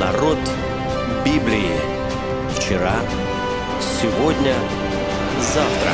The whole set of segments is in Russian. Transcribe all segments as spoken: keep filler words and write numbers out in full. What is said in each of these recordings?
Народ Библии. Вчера, сегодня, завтра.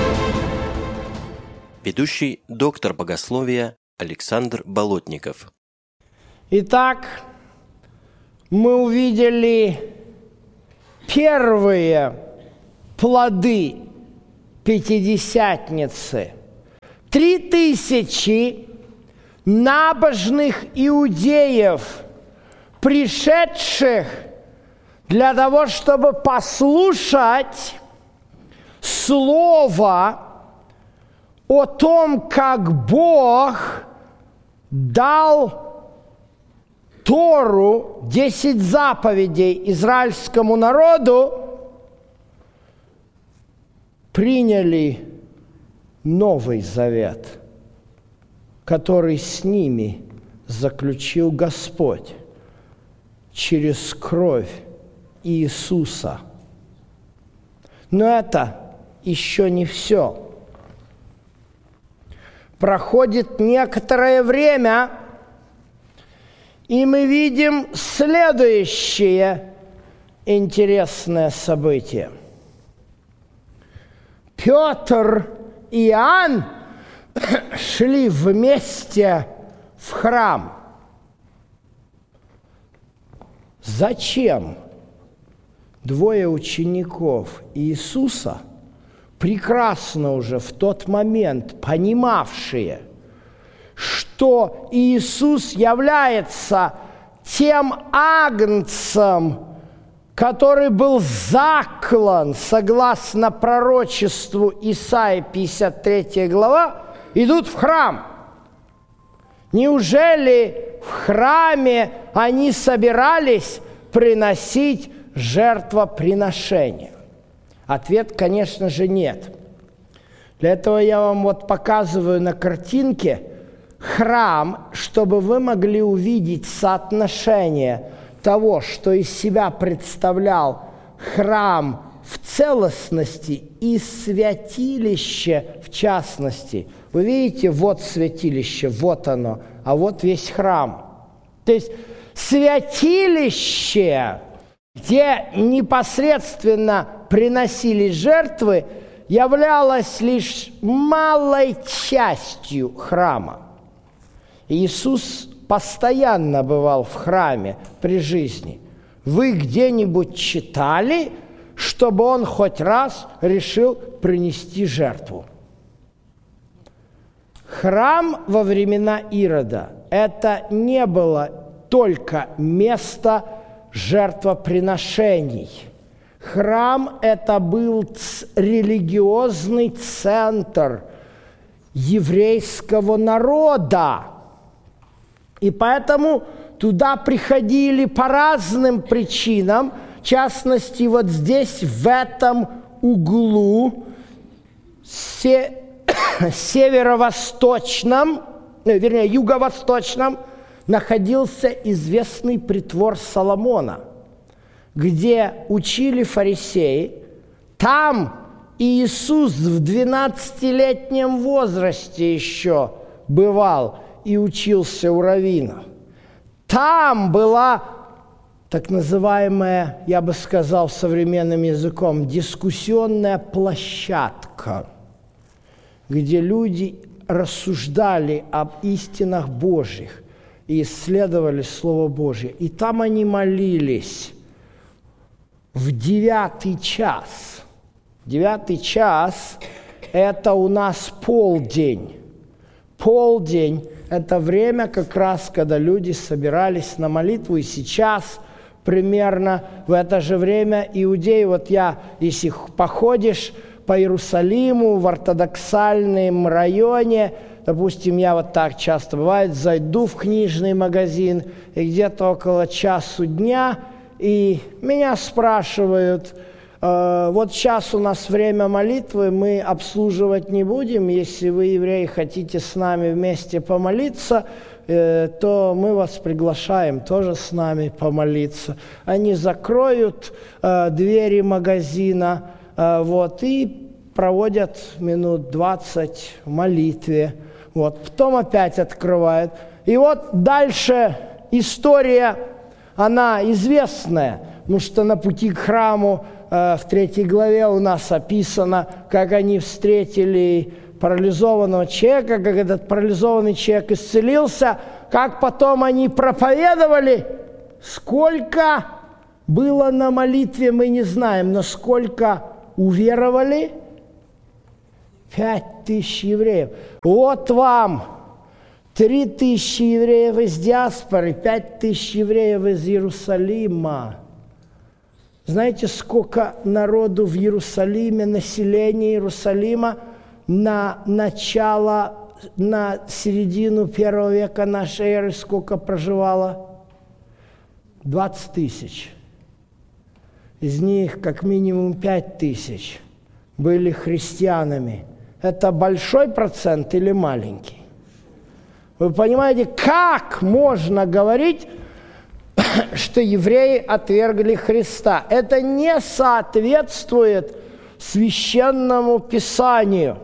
Ведущий доктор богословия Александр Болотников. Итак, мы увидели первые плоды Пятидесятницы. Три тысячи набожных иудеев, пришедших для того, чтобы послушать слово о том, как Бог дал Тору, десять заповедей израильскому народу, приняли Новый Завет, который с ними заключил Господь через кровь Иисуса. Но это еще не все. Проходит некоторое время, и мы видим следующее интересное событие. Петр и Иоанн шли вместе в храм. Зачем двое учеников Иисуса, прекрасно уже в тот момент понимавшие, что Иисус является тем агнцем, который был заклан, согласно пророчеству Исаии, пятьдесят третья глава, идут в храм? Неужели в храме они собирались приносить жертвоприношения? Ответ, конечно же, нет. Для этого я вам вот показываю на картинке храм, чтобы вы могли увидеть соотношение того, что из себя представлял храм в целостности и святилище в частности. Вы видите, вот святилище, вот оно, а вот весь храм. То есть святилище, где непосредственно приносились жертвы, являлось лишь малой частью храма. Иисус постоянно бывал в храме при жизни. Вы где-нибудь читали, чтобы он хоть раз решил принести жертву? Храм во времена Ирода – это не было только место жертвоприношений. Храм – это был ц- религиозный центр еврейского народа. И поэтому туда приходили по разным причинам. В частности, вот здесь, в этом углу, се- северо-восточном, вернее, юго-восточном, находился известный притвор Соломона, где учили фарисеи. Там Иисус в двенадцатилетнем возрасте еще бывал и учился у раввинов. Там была так называемая, я бы сказал современным языком, дискуссионная площадка, где люди рассуждали об истинах Божьих и исследовали Слово Божье. И там они молились в девятый час. Девятый час – это у нас полдень. Полдень – это время как раз, когда люди собирались на молитву. И сейчас примерно в это же время иудеи, вот я, если походишь по Иерусалиму в ортодоксальном районе, допустим, я вот так часто бывает, зайду в книжный магазин, и где-то около часу дня, и меня спрашивают, э, вот сейчас у нас время молитвы, мы обслуживать не будем, если вы, евреи, хотите с нами вместе помолиться, э, то мы вас приглашаем тоже с нами помолиться. Они закроют э, двери магазина, э, вот, и проводят минут двадцать в молитве. Вот, потом опять открывают. И вот дальше история она известная, потому что на пути к храму э, в третьей главе у нас описано, как они встретили парализованного человека, как этот парализованный человек исцелился, как потом они проповедовали. Сколько было на молитве, мы не знаем, но сколько уверовали? Пять тысяч евреев. Вот вам три тысячи евреев из диаспоры, пять тысяч евреев из Иерусалима. Знаете, сколько народу в Иерусалиме, население Иерусалима на начало, на середину первого века нашей эры сколько проживало? двадцать тысяч. Из них как минимум пять тысяч были христианами. Это большой процент или маленький? Вы понимаете, как можно говорить, что евреи отвергли Христа? Это не соответствует священному Писанию.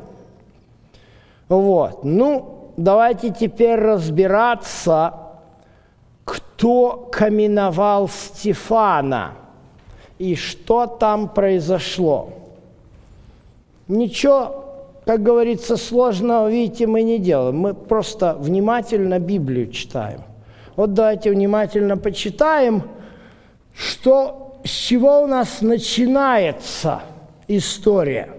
Вот. Ну, давайте теперь разбираться, кто каменовал Стефана и что там произошло. Ничего, как говорится, сложного, видите, мы не делаем. Мы просто внимательно Библию читаем. Вот давайте внимательно почитаем, что, с чего у нас начинается история.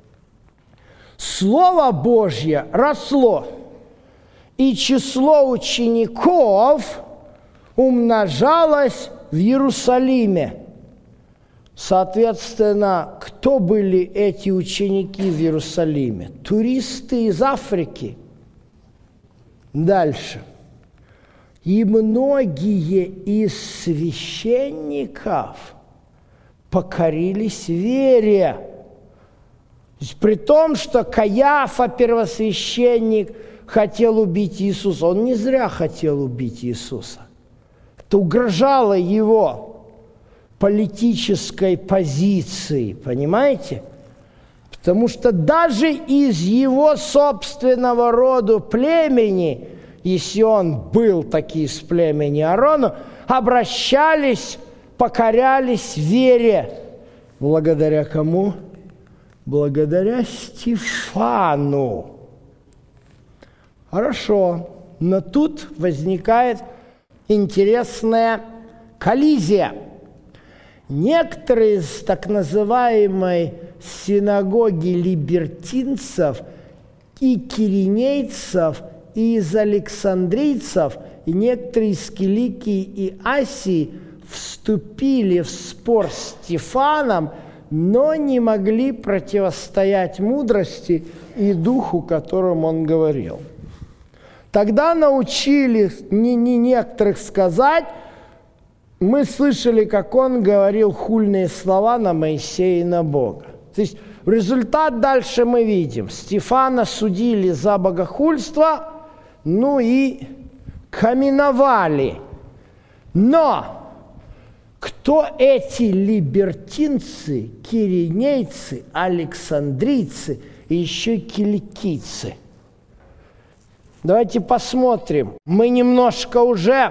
Слово Божье росло, и число учеников умножалось в Иерусалиме. Соответственно, кто были эти ученики в Иерусалиме? Туристы из Африки. Дальше. И многие из священников покорились вере. То есть, при том, что Каяфа, первосвященник, хотел убить Иисуса. Он не зря хотел убить Иисуса. Это угрожало его политической позиции, понимаете? Потому что даже из его собственного рода племени, если он был таки из племени Аарона, обращались, покорялись вере. Благодаря кому? Благодаря Стефану. Хорошо, но тут возникает интересная коллизия. Некоторые из так называемой синагоги либертинцев и киринейцев, и из александрийцев, и некоторые из Киликии и Асии вступили в спор с Стефаном, но не могли противостоять мудрости и духу, которым он говорил. Тогда научили не, не некоторых сказать, мы слышали, как он говорил хульные слова на Моисея и на Бога. То есть результат дальше мы видим. Стефана судили за богохульство, ну и каменовали. Но кто эти либертинцы, киринейцы, александрийцы и еще киликийцы? Давайте посмотрим. Мы немножко уже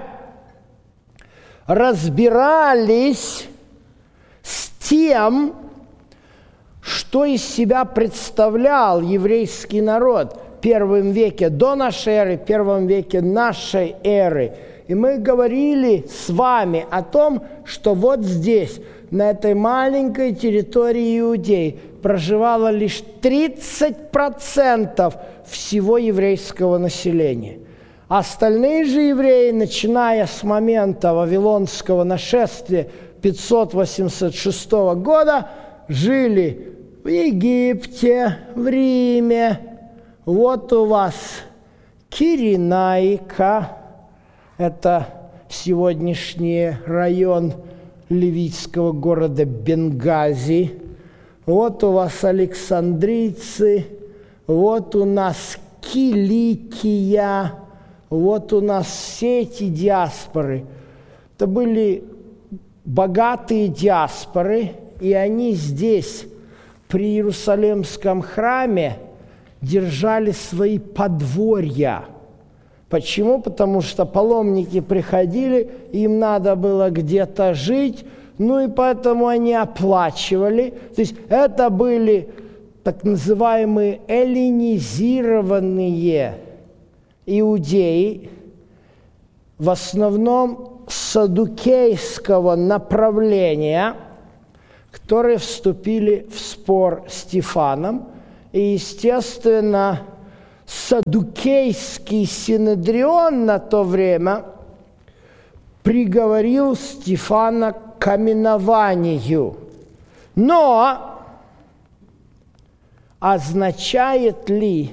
разбирались с тем, что из себя представлял еврейский народ в первом веке до нашей эры, в первом веке нашей эры. И мы говорили с вами о том, что вот здесь, на этой маленькой территории Иудеи, проживало лишь тридцать процентов всего еврейского населения. Остальные же евреи, начиная с момента Вавилонского нашествия пятьсот восемьдесят шестого года, жили в Египте, в Риме. Вот у вас Киринайка, это сегодняшний район ливийского города Бенгази. Вот у вас александрийцы, вот у нас Киликия, вот у нас все эти диаспоры. Это были богатые диаспоры, и они здесь, при Иерусалимском храме, держали свои подворья. Почему? Потому что паломники приходили, им надо было где-то жить, ну и поэтому они оплачивали. То есть это были так называемые эллинизированные иудеи, в основном саддукейского направления, которые вступили в спор с Стефаном. И, естественно, саддукейский синедрион на то время приговорил Стефана к каменованию. Но означает ли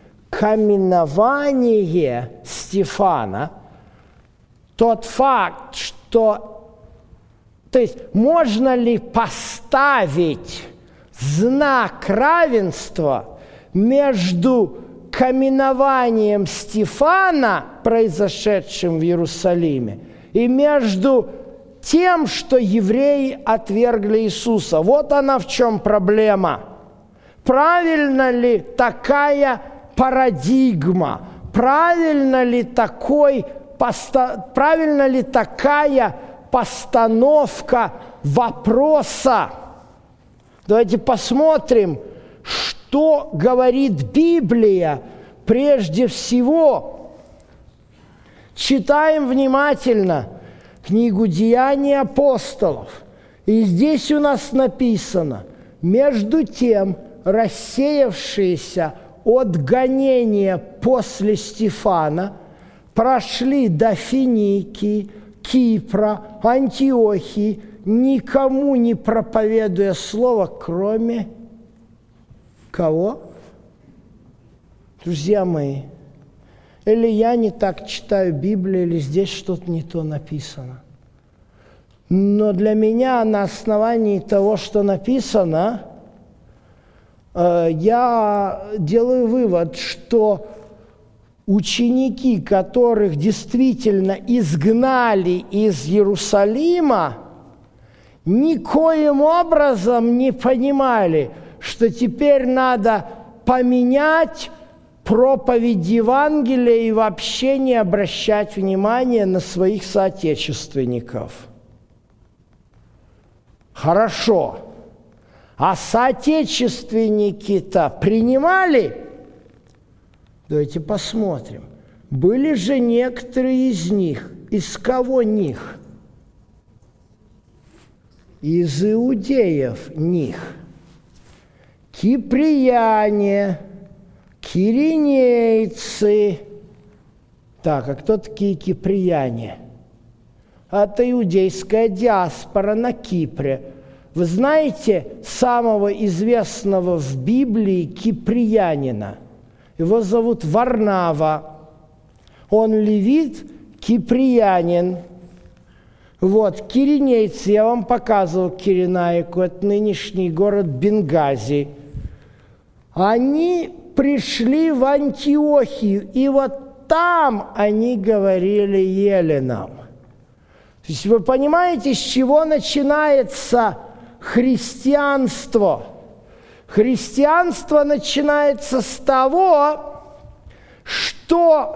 каменнование Стефана тот факт, что, то есть, можно ли поставить знак равенства между каменованием Стефана, произошедшим в Иерусалиме, и между тем, что евреи отвергли Иисуса? Вот она в чем проблема. Правильно ли такая парадигма? Правильно ли такой, поста, правильно ли такая постановка вопроса? Давайте посмотрим, что говорит Библия прежде всего. Читаем внимательно книгу «Деяний апостолов». И здесь у нас написано: «Между тем, рассеявшиеся от гонения после Стефана прошли до Финикии, Кипра, Антиохии, никому не проповедуя слово, кроме кого? Друзья мои, или я не так читаю Библию, или здесь что-то не то написано. Но для меня на основании того, что написано, я делаю вывод, что ученики, которых действительно изгнали из Иерусалима, никоим образом не понимали, что теперь надо поменять проповедь Евангелия и вообще не обращать внимания на своих соотечественников. Хорошо. А соотечественники-то принимали? Давайте посмотрим. Были же некоторые из них. Из кого них? Из иудеев них. Киприяне, киринейцы. Так, а кто такие киприяне? Это иудейская диаспора на Кипре. Вы знаете самого известного в Библии киприянина? Его зовут Варнава. Он левит, киприянин. Вот, киринейцы, я вам показывал Киринайку, это нынешний город Бенгази. Они пришли в Антиохию, и вот там они говорили еленам. То есть вы понимаете, с чего начинается христианство? Христианство начинается с того, что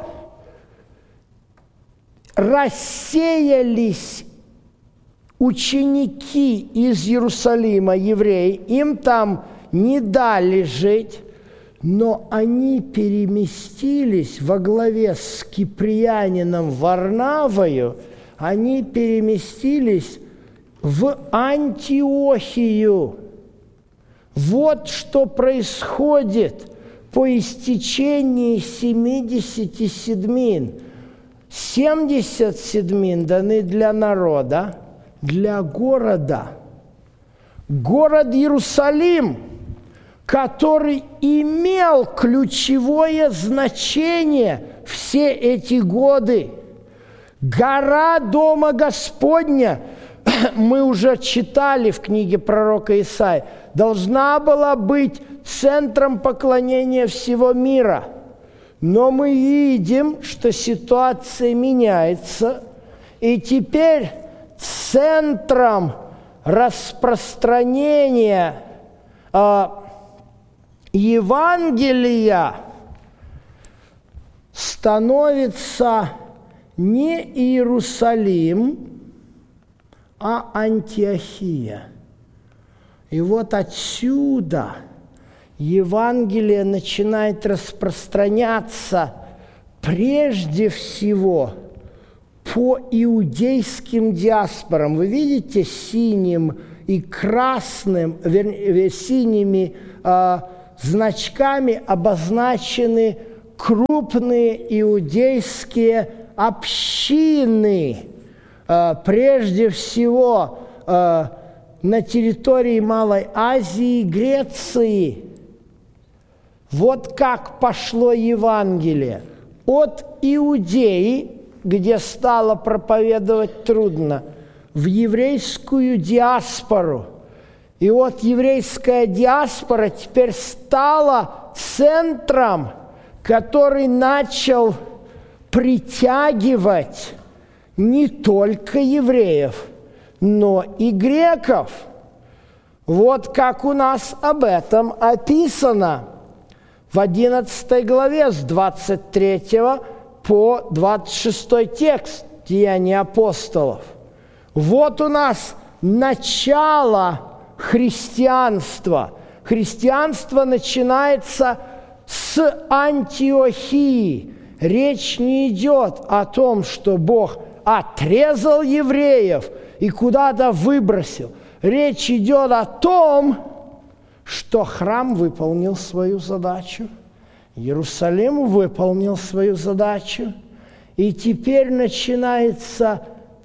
рассеялись ученики из Иерусалима, евреи, им там не дали жить, но они переместились во главе с киприянином Варнавою, они переместились в Антиохию. Вот что происходит по истечении семидесяти седмин. семьдесят седмин даны для народа, для города. Город Иерусалим, который имел ключевое значение все эти годы. Гора Дома Господня, мы уже читали в книге пророка Исаии, должна была быть центром поклонения всего мира. Но мы видим, что ситуация меняется, и теперь центром распространения э, Евангелия становится не Иерусалим, а Антиохия. И вот отсюда Евангелие начинает распространяться прежде всего по иудейским диаспорам. Вы видите, синим и красным, вернее, синими э, значками обозначены крупные иудейские общины, э, прежде всего э, на территории Малой Азии и Греции. Вот как пошло Евангелие. От Иудеи, где стало проповедовать трудно, в еврейскую диаспору. И вот еврейская диаспора теперь стала центром, который начал притягивать не только евреев, но и греков. Вот как у нас об этом описано в одиннадцатой главе с двадцать третьего по двадцать шестой текст Деяний апостолов. Вот у нас начало христианства. Христианство начинается с Антиохии. Речь не идет о том, что Бог отрезал евреев и куда-то выбросил. Речь идет о том, что храм выполнил свою задачу, Иерусалим выполнил свою задачу, и теперь начинается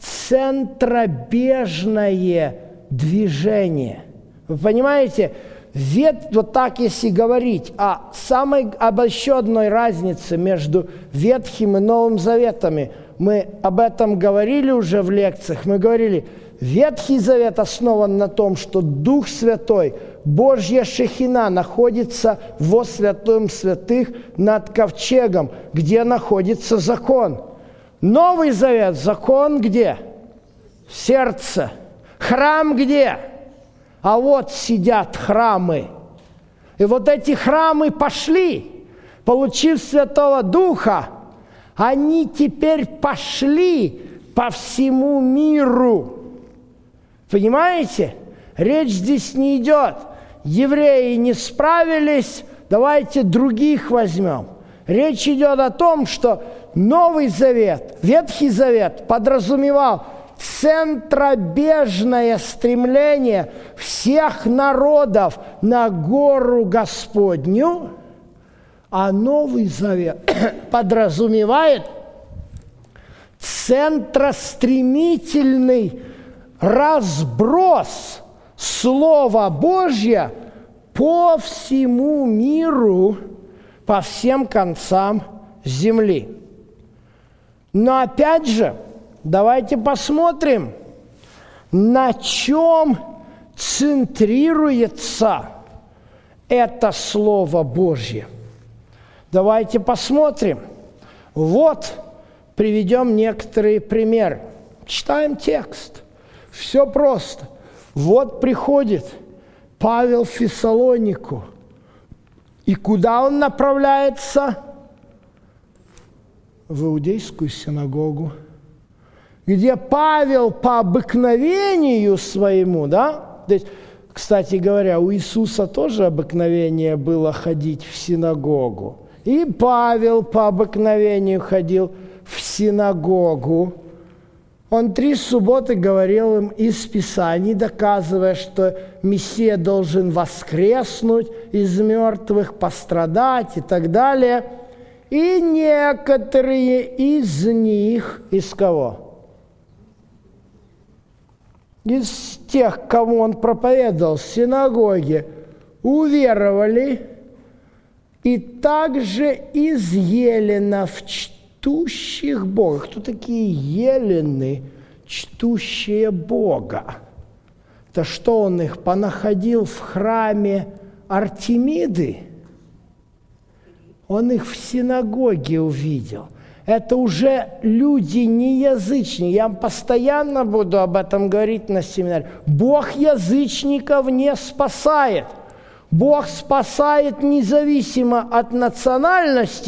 центробежное движение. Вы понимаете, вет, вот так если говорить о самой обобщенной разнице между Ветхим и Новым Заветами, мы об этом говорили уже в лекциях, мы говорили, Ветхий Завет основан на том, что Дух Святой, Божья Шехина находится во святом святых над ковчегом, где находится закон. Новый Завет, закон где? В сердце. Храм где? А вот сидят храмы. И вот эти храмы пошли, получив Святого Духа, они теперь пошли по всему миру. Понимаете? Речь здесь не идет. Евреи не справились, давайте других возьмем. Речь идет о том, что Новый Завет, Ветхий Завет подразумевал центробежное стремление всех народов на гору Господню, а Новый Завет подразумевает центростремительный разброс Слова Божьего по всему миру, по всем концам земли. Но опять же, давайте посмотрим, на чем центрируется это Слово Божье. Давайте посмотрим. Вот приведем некоторые примеры. Читаем текст. Все просто. Вот приходит Павел в Фессалонику. И куда он направляется? В иудейскую синагогу, где Павел по обыкновению своему, да? То есть, кстати говоря, у Иисуса тоже обыкновение было ходить в синагогу. И Павел по обыкновению ходил в синагогу. Он три субботы говорил им из Писаний, доказывая, что Мессия должен воскреснуть из мертвых, пострадать и так далее. И некоторые из них, из кого? Из тех, кому он проповедовал в синагоге, уверовали, и также из еленов, чтущих Бога. Кто такие елены, чтущие Бога? Это что, он их понаходил в храме Артемиды? Он их в синагоге увидел. Это уже люди не язычники. Я постоянно буду об этом говорить на семинаре. Бог язычников не спасает. Бог спасает независимо от национальности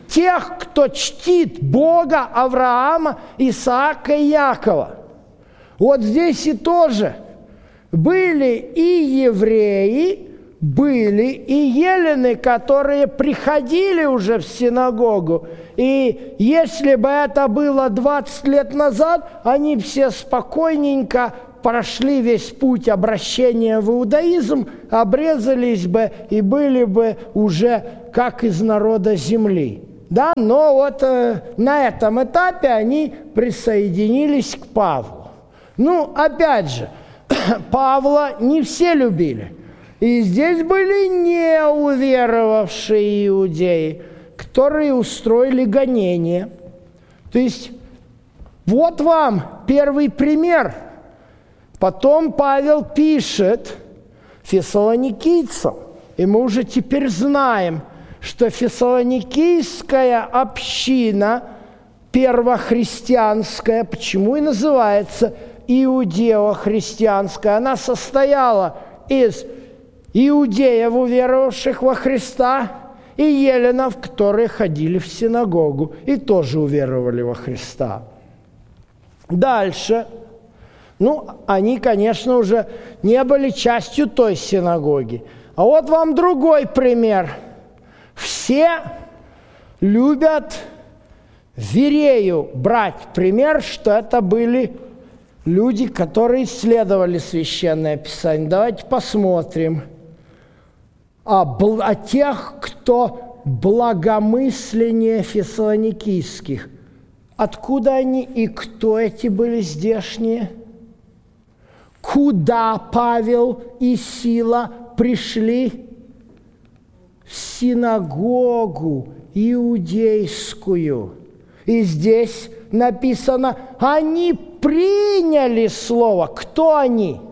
тех, кто чтит Бога Авраама, Исаака и Якова. Вот здесь и тоже были и евреи, были и елены, которые приходили уже в синагогу. И если бы это было двадцать лет назад, они все спокойненько прошли весь путь обращения в иудаизм, обрезались бы и были бы уже как из народа земли. Да? Но вот э, на этом этапе они присоединились к Павлу. Ну, опять же, Павла не все любили. И здесь были неуверовавшие иудеи, которые устроили гонение. То есть, вот вам первый пример. Потом Павел пишет фессалоникийцам, и мы уже теперь знаем, что фессалоникийская община первохристианская, почему и называется иудео-христианская, она состояла из иудеев, уверовавших во Христа, и еленов, которые ходили в синагогу и тоже уверовали во Христа. Дальше. Ну, они, конечно, уже не были частью той синагоги. А вот вам другой пример. Все любят Верею брать пример, что это были люди, которые исследовали Священное Писание. Давайте посмотрим о, о тех, кто благомысленнее фессалоникийских. Откуда они и кто эти были здешние? Куда Павел и Сила пришли? В синагогу иудейскую. И здесь написано, они приняли слово. Кто они?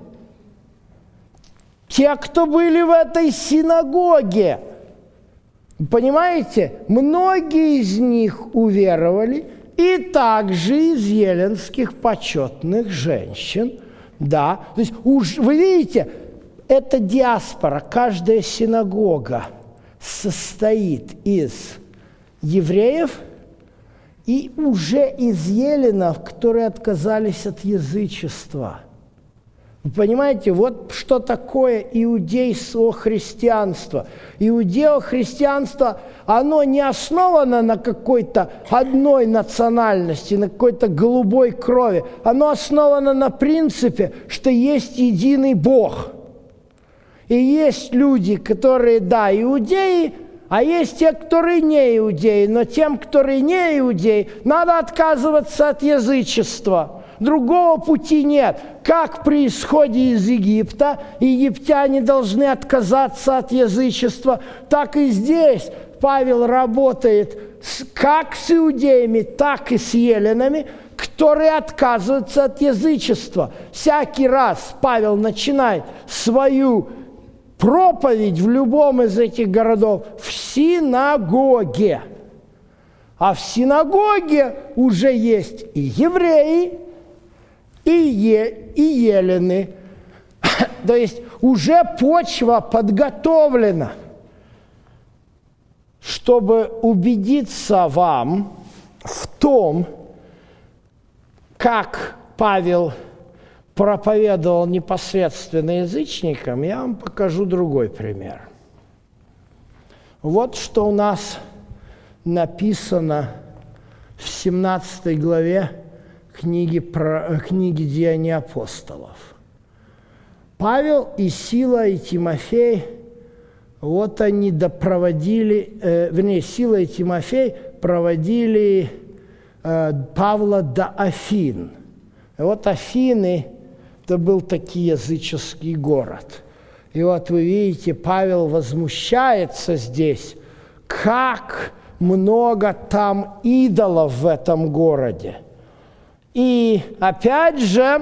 Те, кто были в этой синагоге. Понимаете? Многие из них уверовали, и также из еленских почетных женщин. Да, то есть уж, вы видите, это диаспора, каждая синагога состоит из евреев и уже из еленов, которые отказались от язычества. Вы понимаете, вот что такое иудейство христианство. Иудео-христианство, оно не основано на какой-то одной национальности, на какой-то голубой крови. Оно основано на принципе, что есть единый Бог. И есть люди, которые, да, иудеи, а есть те, которые не иудеи. Но тем, которые не иудеи, надо отказываться от язычества. Другого пути нет. Как при исходе из Египта египтяне должны отказаться от язычества, так и здесь Павел работает как с иудеями, так и с еленами, которые отказываются от язычества. Всякий раз Павел начинает свою проповедь в любом из этих городов в синагоге. А в синагоге уже есть и евреи, и, е, и елены. То есть уже почва подготовлена, чтобы убедиться вам в том, как Павел проповедовал непосредственно язычникам, я вам покажу другой пример. Вот что у нас написано в семнадцатой главе книги, про, книги «Деяний апостолов». Павел и Сила и Тимофей, вот они допроводили, э, вернее, Сила и Тимофей проводили э, Павла до Афин. И вот Афины – это был таки языческий город. И вот вы видите, Павел возмущается здесь, как много там идолов в этом городе. И опять же,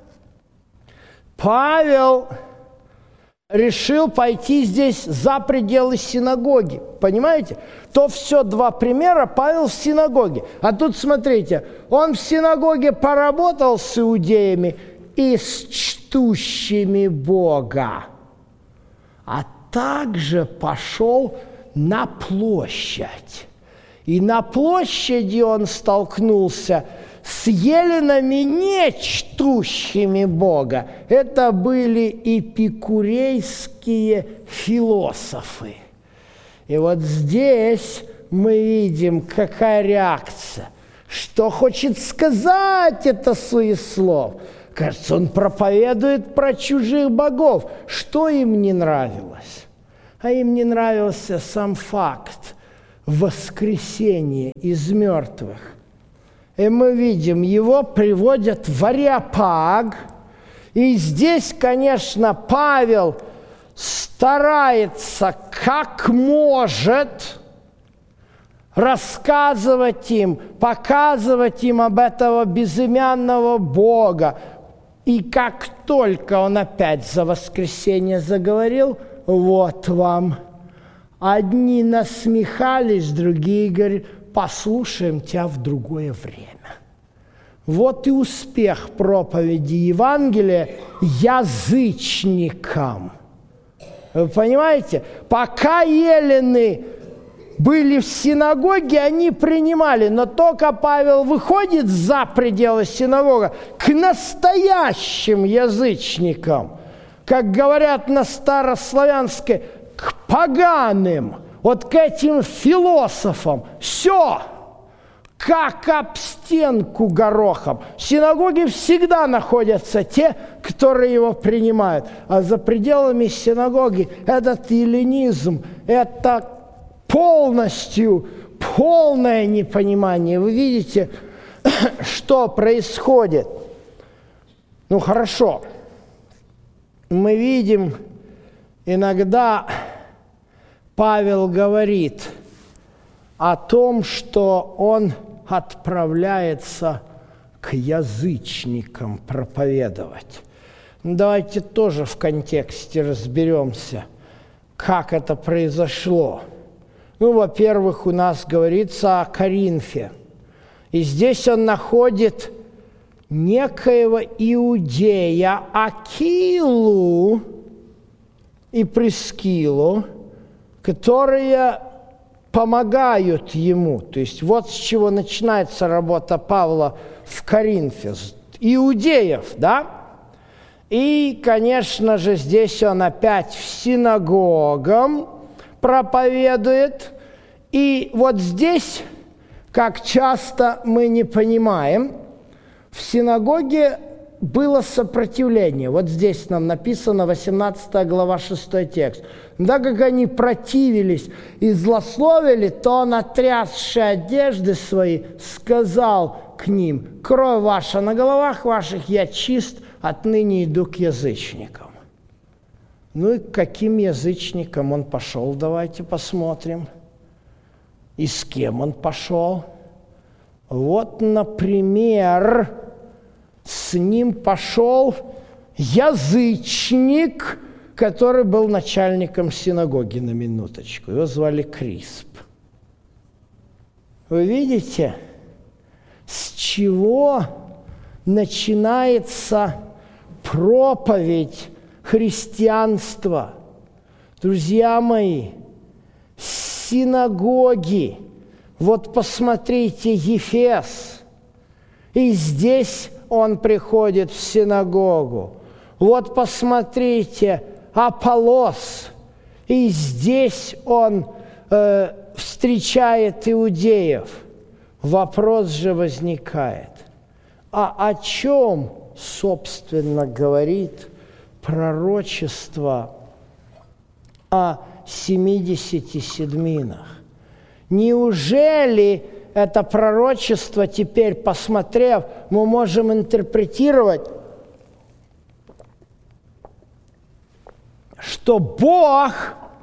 Павел решил пойти здесь за пределы синагоги. Понимаете? То все два примера, Павел в синагоге. А тут смотрите, он в синагоге поработал с иудеями и с чтущими Бога, а также пошел на площадь И на площади он столкнулся с еленами, не чтущими Бога. Это были эпикурейские философы. И вот здесь мы видим, какая реакция. Что хочет сказать это суеслов? Кажется, он проповедует про чужих богов. Что им не нравилось? А им не нравился сам факт воскресения из мертвых. И мы видим, его приводят в Ареопаг. И здесь, конечно, Павел старается как может рассказывать им, показывать им об этого безымянного Бога. И как только он опять за воскресение заговорил, вот вам. Одни насмехались, другие говорят, послушаем тебя в другое время. Вот и успех проповеди Евангелия язычникам. Вы понимаете? Пока елены были в синагоге, они принимали, но только Павел выходит за пределы синагоги к настоящим язычникам, как говорят на старославянской, к поганым, вот к этим философам. Все, как об стенку горохом. В синагоге всегда находятся те, которые его принимают. А за пределами синагоги этот эллинизм, это полностью, полное непонимание. Вы видите, что происходит? Ну, хорошо. Мы видим, иногда Павел говорит о том, что он отправляется к язычникам проповедовать. Давайте тоже в контексте разберемся, как это произошло. Ну, во-первых, у нас говорится о Коринфе. И здесь он находит некоего иудея Акилу и Прискилу, которые помогают ему. То есть вот с чего начинается работа Павла в Коринфе. Иудеев, да? И, конечно же, здесь он опять в синагогам проповедует. И вот здесь, как часто мы не понимаем, в синагоге было сопротивление. Вот здесь нам написано, восемнадцатая глава, шестой текст. Так как они противились и злословили, то он, отрясши одежды свои, сказал к ним: «Кровь ваша на головах ваших, я чист, отныне иду к язычникам». Ну и к каким язычникам он пошел, давайте посмотрим. И с кем он пошел? Вот, например, с ним пошел язычник, который был начальником синагоги, на минуточку. Его звали Крисп. Вы видите, с чего начинается проповедь христианства? Друзья мои, с синагоги. Вот посмотрите, Ефес. И здесь он приходит в синагогу. Вот посмотрите, Аполлос. И здесь он э, встречает иудеев. Вопрос же возникает: а о чем, собственно, говорит пророчество о семидесяти седминах? Неужели это пророчество теперь, посмотрев, мы можем интерпретировать, что Бог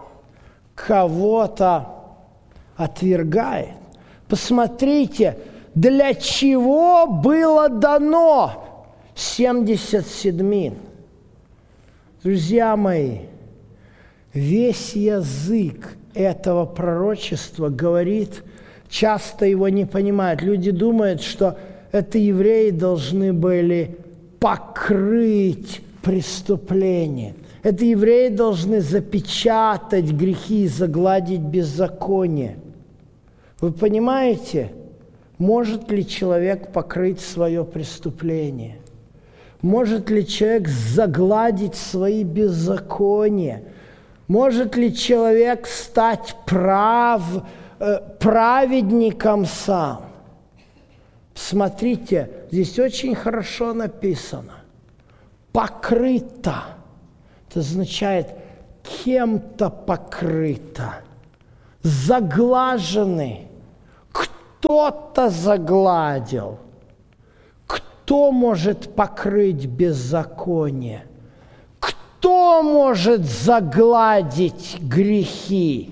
кого-то отвергает? Посмотрите, для чего было дано семьдесят седмин? Друзья мои, весь язык этого пророчества говорит, часто его не понимают. Люди думают, что это евреи должны были покрыть преступление. Это евреи должны запечатать грехи и загладить беззаконие. Вы понимаете, может ли человек покрыть свое преступление? Может ли человек загладить свои беззакония? Может ли человек стать прав, э, праведником сам? Смотрите, здесь очень хорошо написано. Покрыто. Это означает, кем-то покрыто. Заглажены. Кто-то загладил. Кто может покрыть беззаконие? Кто может загладить грехи?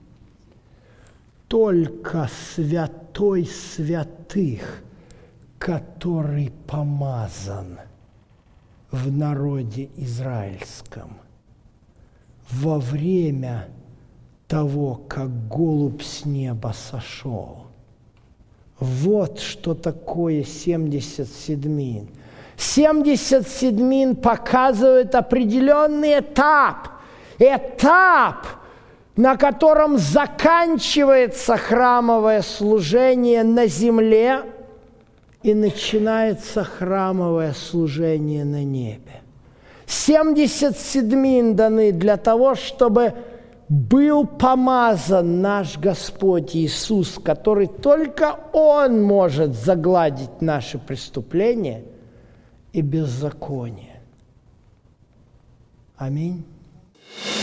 Только святой святых, который помазан в народе израильском во время того, как голубь с неба сошел. Вот что такое семьдесят седьмин. семьдесят седьмин показывает определенный этап. Этап, на котором заканчивается храмовое служение на земле и начинается храмовое служение на небе. семьдесят седьмин даны для того, чтобы был помазан наш Господь Иисус, который только Он может загладить наши преступления и беззаконие. Аминь.